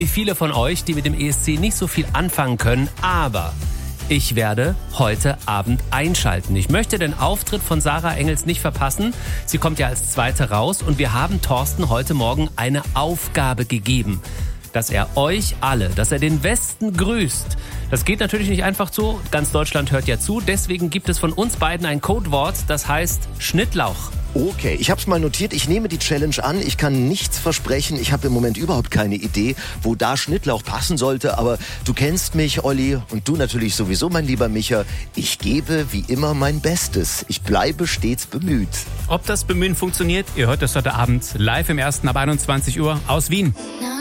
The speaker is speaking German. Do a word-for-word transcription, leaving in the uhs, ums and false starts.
Viele von euch, die mit dem E S C nicht so viel anfangen können, aber ich werde heute Abend einschalten. Ich möchte den Auftritt von Sarah Engels nicht verpassen. Sie kommt ja als Zweite raus und wir haben Thorsten heute Morgen eine Aufgabe gegeben, dass er euch alle, dass er den Westen grüßt. Das geht natürlich nicht einfach so. Ganz Deutschland hört ja zu. Deswegen gibt es von uns beiden ein Codewort, das heißt Schnittlauch. Okay, ich hab's mal notiert. Ich nehme die Challenge an. Ich kann nichts versprechen. Ich habe im Moment überhaupt keine Idee, wo da Schnittlauch passen sollte. Aber du kennst mich, Olli, und du natürlich sowieso, mein lieber Micha. Ich gebe wie immer mein Bestes. Ich bleibe stets bemüht. Ob das Bemühen funktioniert, ihr hört das heute Abend live im Ersten ab einundzwanzig Uhr aus Wien.